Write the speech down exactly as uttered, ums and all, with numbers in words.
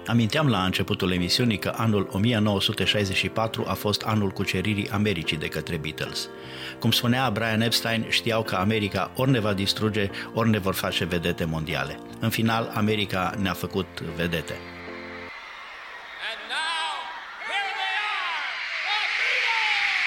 Aminteam la începutul emisiunii că anul o mie nouă sute șaizeci și patru a fost anul cuceririi Americii de către Beatles. Cum spunea Brian Epstein, știau că America ori ne va distruge, ori ne vor face vedete mondiale. În final, America ne-a făcut vedete.